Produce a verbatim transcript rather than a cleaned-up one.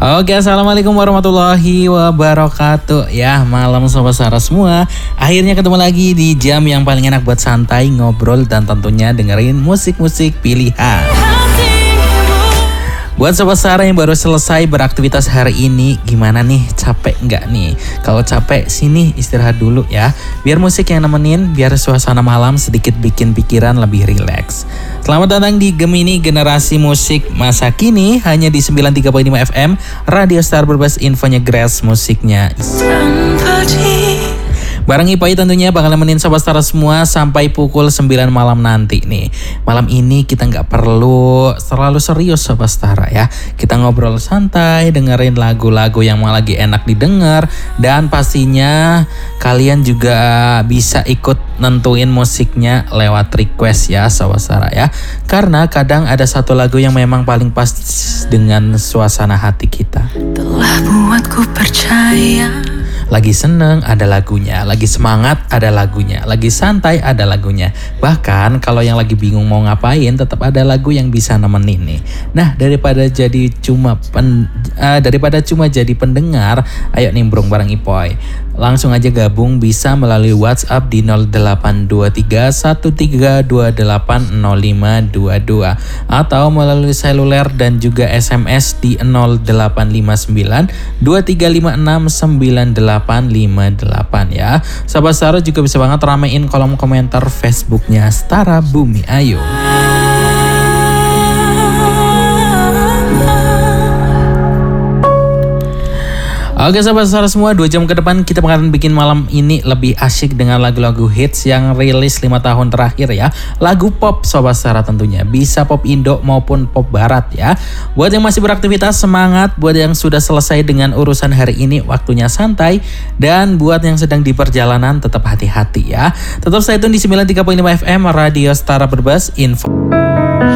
Oke, assalamualaikum warahmatullahi wabarakatuh. Ya, malam sobat Sara semua. Akhirnya ketemu lagi di jam yang paling enak buat santai, ngobrol, dan tentunya dengerin musik-musik pilihan. Buat sobat Sara yang baru selesai beraktivitas hari ini, gimana nih? Capek nggak nih? Kalau capek, sini istirahat dulu ya. Biar musik yang nemenin, biar suasana malam sedikit bikin pikiran lebih rileks. Selamat datang di Gemini Generasi Musik Masa Kini, hanya di sembilan puluh tiga koma lima F M, Radio Star Berbas, infonya Grass, musiknya bareng Ipai tentunya bakal nemenin sobat Star semua sampai pukul sembilan malam nanti nih. Malam ini kita nggak perlu terlalu serius sobat Star ya. Kita ngobrol santai, dengerin lagu-lagu yang mau lagi enak didengar, dan pastinya kalian juga bisa ikut nentuin musiknya lewat request ya sobat Star ya. Karena kadang ada satu lagu yang memang paling pas dengan suasana hati kita. Telah buatku percaya. Lagi seneng ada lagunya, lagi semangat ada lagunya, lagi santai ada lagunya. Bahkan kalau yang lagi bingung mau ngapain, tetap ada lagu yang bisa nemenin nih. Nah, daripada jadi cuma pen, uh, daripada cuma jadi pendengar, ayo nimbrung bareng Ipoy. Langsung aja gabung bisa melalui WhatsApp di nol delapan dua tiga satu tiga dua delapan nol lima dua dua atau melalui seluler dan juga S M S di nol delapan lima sembilan dua tiga lima enam sembilan delapan lima delapan ya. Sahabat Stara juga bisa banget ramein kolom komentar Facebooknya Stara Bumi Ayu. Oke sahabat Sara semua, dua jam ke depan kita bakalan bikin malam ini lebih asyik dengan lagu-lagu hits yang rilis lima tahun terakhir ya. Lagu pop sobat Sara tentunya, bisa pop Indo maupun pop Barat ya. Buat yang masih beraktivitas semangat, buat yang sudah selesai dengan urusan hari ini waktunya santai, dan buat yang sedang di perjalanan tetap hati-hati ya. Tetap stay tune di sembilan puluh tiga koma lima F M Radio Star Berbas, info